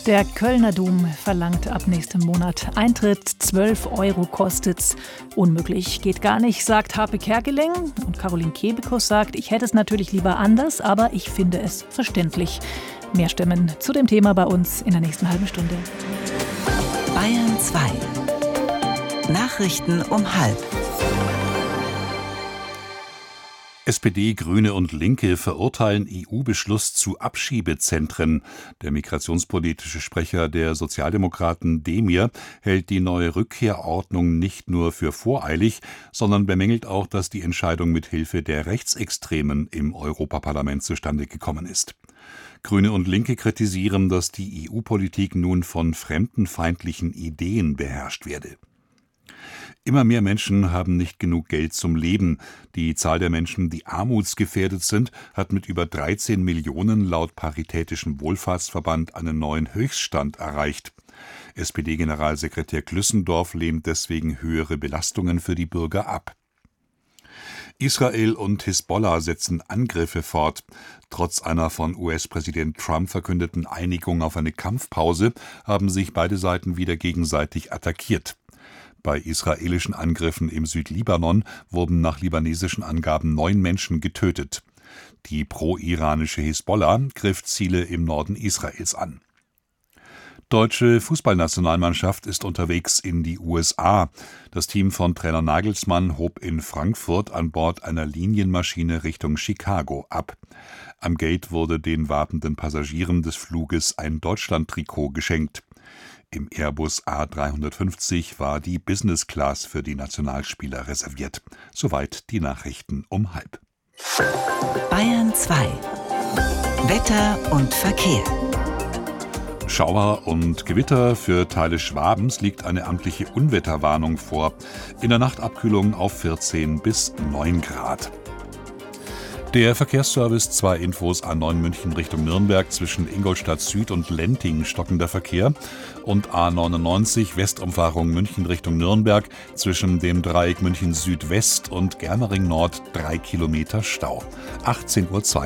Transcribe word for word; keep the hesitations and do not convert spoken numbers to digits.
Der Kölner Dom verlangt ab nächstem Monat Eintritt. zwölf Euro kostet's. Unmöglich, geht gar nicht, sagt Harpe Kerkeling. Und Caroline Kebekus sagt, ich hätte es natürlich lieber anders, aber ich finde es verständlich. Mehr Stimmen zu dem Thema bei uns in der nächsten halben Stunde. Bayern zwei. Nachrichten um halb. S P D, Grüne und Linke verurteilen E U-Beschluss zu Abschiebezentren. Der migrationspolitische Sprecher der Sozialdemokraten Demir hält die neue Rückkehrordnung nicht nur für voreilig, sondern bemängelt auch, dass die Entscheidung mit Hilfe der Rechtsextremen im Europaparlament zustande gekommen ist. Grüne und Linke kritisieren, dass die E U-Politik nun von fremdenfeindlichen Ideen beherrscht werde. Immer mehr Menschen haben nicht genug Geld zum Leben. Die Zahl der Menschen, die armutsgefährdet sind, hat mit über dreizehn Millionen laut Paritätischem Wohlfahrtsverband einen neuen Höchststand erreicht. S P D-Generalsekretär Glüssendorf lehnt deswegen höhere Belastungen für die Bürger ab. Israel und Hisbollah setzen Angriffe fort. Trotz einer von U S-Präsident Trump verkündeten Einigung auf eine Kampfpause haben sich beide Seiten wieder gegenseitig attackiert. Bei israelischen Angriffen im Südlibanon wurden nach libanesischen Angaben neun Menschen getötet. Die pro-iranische Hisbollah griff Ziele im Norden Israels an. Deutsche Fußballnationalmannschaft ist unterwegs in die U S A. Das Team von Trainer Nagelsmann hob in Frankfurt an Bord einer Linienmaschine Richtung Chicago ab. Am Gate wurde den wartenden Passagieren des Fluges ein Deutschland-Trikot geschenkt. Im Airbus A dreihundertfünfzig war die Business Class für die Nationalspieler reserviert. Soweit die Nachrichten um halb. Bayern zwei. Wetter und Verkehr. Schauer und Gewitter für Teile Schwabens liegt eine amtliche Unwetterwarnung vor. In der Nacht Abkühlung auf vierzehn bis neun Grad. Der Verkehrsservice, zwei Infos A neun München Richtung Nürnberg, zwischen Ingolstadt Süd und Lenting stockender Verkehr und A neunundneunzig Westumfahrung München Richtung Nürnberg, zwischen dem Dreieck München Südwest und Germering Nord drei Kilometer Stau. achtzehn Uhr zwei.